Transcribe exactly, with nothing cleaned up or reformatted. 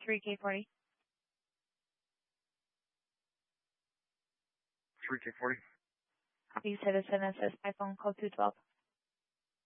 three K forty. three K forty. Copy, citizen, assist by phone code two twelve.